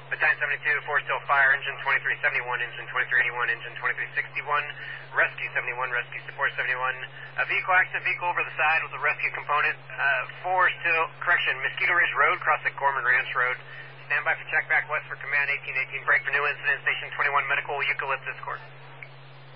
Battalion 72, 4 still fire, engine 2371, engine 2381, engine 2361, rescue 71, rescue support 71. A vehicle accident, vehicle over the side with a rescue component. 4 still, correction, Mosquito Ridge Road, crossing Gorman Ranch Road. Stand by for check back west for command 1818, break for new incident, station 21 medical, eucalyptus court.